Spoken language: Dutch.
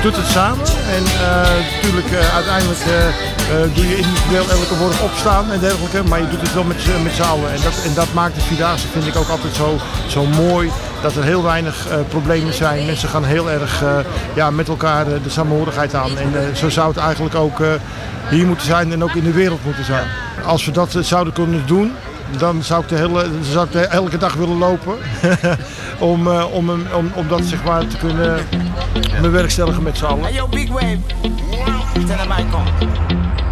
doet het samen en natuurlijk uiteindelijk doe je individueel elke morgen opstaan en dergelijke, maar je doet het wel met z'n allen. En dat maakt de Vierdaagse, vind ik, ook altijd zo mooi, dat er heel weinig problemen zijn. Mensen gaan heel erg met elkaar de samenhorigheid aan en zo zou het eigenlijk ook hier moeten zijn en ook in de wereld moeten zijn. Als we dat zouden kunnen doen, dan zou ik elke dag willen lopen om dat zeg maar te kunnen bewerkstelligen met z'n allen. Hey yo, Big Wave. Tell them I come.